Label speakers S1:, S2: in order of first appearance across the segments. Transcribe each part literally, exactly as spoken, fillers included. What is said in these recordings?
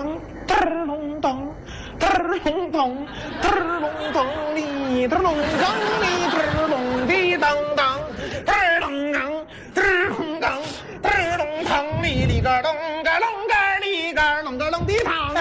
S1: 当，嘚儿隆咚，嘚儿隆咚，嘚儿隆咚，哩嘚儿隆当，哩嘚儿隆滴当当，嘚儿隆当，嘚儿隆当，嘚儿隆当，哩哩个咚个隆个哩个隆个隆滴当。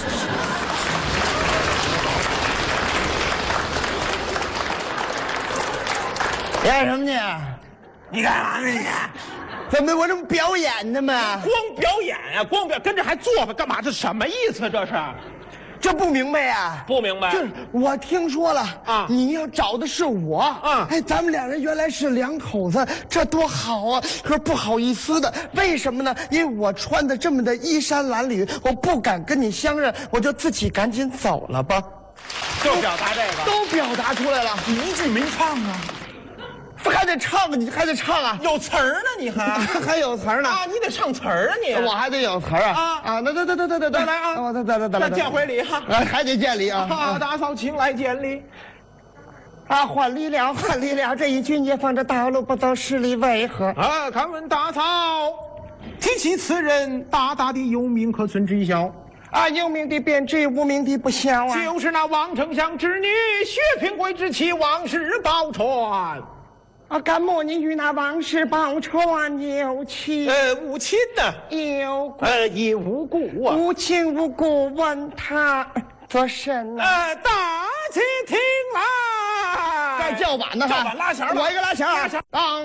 S2: 干什么呢？
S1: 你干嘛呢你？
S2: 怎么我这不表演呢吗？
S1: 光表演呀、啊，光表跟着还做吧，干嘛？这什么意思？这是？
S2: 这不明白呀？
S1: 不明白。
S2: 就是我听说了
S1: 啊，
S2: 你要找的是我
S1: 啊，
S2: 哎，咱们两人原来是两口子，这多好啊！可是不好意思的，为什么呢？因为我穿的这么的衣衫褴褛，我不敢跟你相认，我就自己赶紧走了吧。
S1: 就表达这个，
S2: 都表达出来了，
S1: 你一句没唱啊？
S2: 还得唱，你还得唱啊？
S1: 有词儿呢，你还
S2: 还有词儿呢
S1: 啊？你得唱词儿啊你！
S2: 我还得有词儿啊
S1: 啊
S2: 啊！那那那那那那
S1: 再来啊！
S2: 我再再再再来，
S1: 再见回礼哈！
S2: 啊，还得见礼啊！
S1: 啊，大嫂请来见礼。
S2: 啊，还礼了，还礼了！这一句你放着道路不走，十里为何？
S1: 啊，敢问大嫂，提起此人，大大的有名，可曾知晓？
S2: 啊，有名的便知，无名的不晓啊！
S1: 就是那王丞相之女，薛平贵之妻，王氏宝钏。
S2: 啊，干么你与那王氏宝钏有情？
S1: 呃，无亲呢？
S2: 有
S1: 呃，亦无故啊。
S2: 无亲无故，问他做甚呢？
S1: 呃，大家听来。
S2: 这叫板呢，
S1: 叫板拉弦吧，
S2: 我一个拉弦，
S1: 拉弦。
S2: 当。